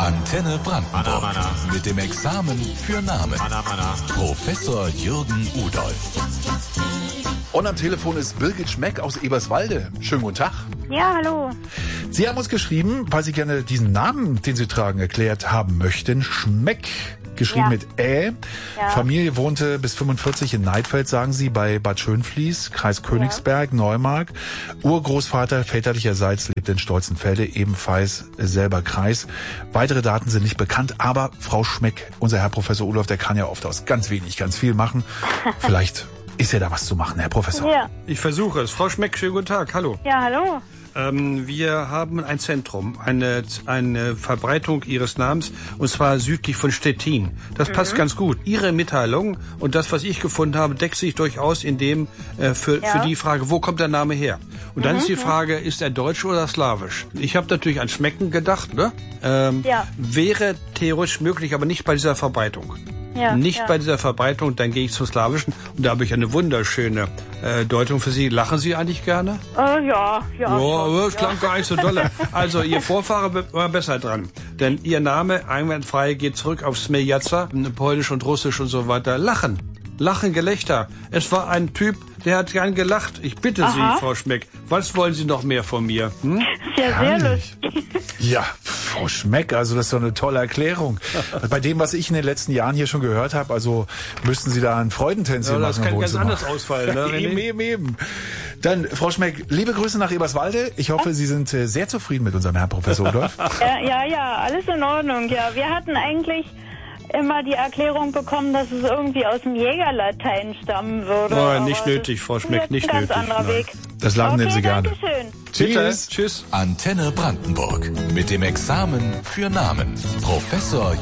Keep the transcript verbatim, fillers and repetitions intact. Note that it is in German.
Antenne Brandenburg. Mit dem Examen für Namen. Professor Jürgen Udolph. Und am Telefon ist Birgit Schmeck aus Eberswalde. Schönen guten Tag. Ja, hallo. Sie haben uns geschrieben, weil Sie gerne diesen Namen, den Sie tragen, erklärt haben möchten. Schmeck, geschrieben Ja. mit Ä. Ja. Familie wohnte bis fünfundvierzig in Neidfeld, sagen Sie, bei Bad Schönfließ, Kreis Königsberg, Neumark. Urgroßvater väterlicherseits lebt in Stolzenfelde, ebenfalls selber Kreis. Weitere Daten sind nicht bekannt, aber Frau Schmeck, unser Herr Professor Udolph, der kann ja oft aus ganz wenig ganz viel machen. Vielleicht ist ja da was zu machen, Herr Professor. Ja, Ich versuche es. Frau Schmeck, schönen guten Tag. Hallo. ja, hallo. Ähm, wir haben ein Zentrum, eine, eine Verbreitung Ihres Namens, und zwar südlich von Stettin. Das passt ganz gut. Ihre Mitteilung und das, was ich gefunden habe, deckt sich durchaus in dem äh, für, Ja. für die Frage, wo kommt der Name her? Und dann ist die Frage, ist er deutsch oder slawisch? Ich habe natürlich an Schmecken gedacht, ne? Ähm, Ja. Wäre theoretisch möglich, aber nicht bei dieser Verbreitung. Ja, Nicht ja. bei dieser Verbreitung, dann gehe ich zum Slawischen und da habe ich eine wunderschöne äh, Deutung für Sie. Lachen Sie eigentlich gerne? Äh, ja, ja. Ja, schon, das klang gar nicht so dolle. Also Ihr Vorfahre war besser dran. Denn Ihr Name, einwandfrei, geht zurück auf Smeljaca, Polnisch und Russisch und so weiter. Lachen. Lachen, Gelächter. Es war ein Typ, der hat gern gelacht. Ich bitte Aha. Sie, Frau Schmeck, was wollen Sie noch mehr von mir? Hm? Ist ja sehr Herrlich. lustig. Ja, Frau Schmeck, also das ist doch eine tolle Erklärung. Bei dem, was ich in den letzten Jahren hier schon gehört habe, also müssten Sie da ein Freudentänzchen Ja, das machen im kann ganz Wohnzimmer. anders ausfallen, ne, René? Eben, eben, eben. Dann, Frau Schmeck, liebe Grüße nach Eberswalde. Ich hoffe, Sie sind äh, sehr zufrieden mit unserem Herrn Professor Udolph. Ja, ja, ja, alles in Ordnung. Ja, wir hatten eigentlich immer die Erklärung bekommen, dass es irgendwie aus dem Jägerlatein stammen würde. Oh, aber nicht das nötig, Frau Schmeck, ist nicht ein ganz nötig, anderer nein. Weg. Das Lachen nehmen Sie Okay, gerne. Dankeschön. Bitte. Tschüss. Tschüss. Antenne Brandenburg. Mit dem Examen für Namen. Professor